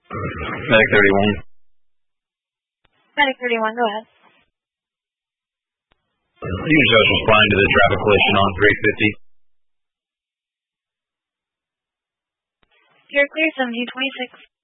Medic 31. Medic 31, go ahead. You just responding to the traffic collision on 350. You're clear, 1726.